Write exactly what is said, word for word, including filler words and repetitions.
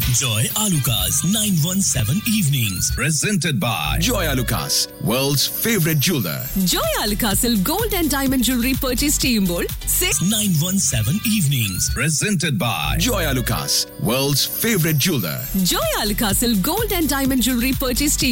Joy Alucas nine one seven Evenings. Presented by Joy Alucas, world's favorite jeweler. Joy ആലുക്കാസിൽ gold and diamond jewellery purchase ചെയ്യുമ്പോൾ nine one seven Evenings. Presented by Joy Alucas, world's favorite jeweler. Joy ആലുക്കാസിൽ gold and diamond jewellery purchase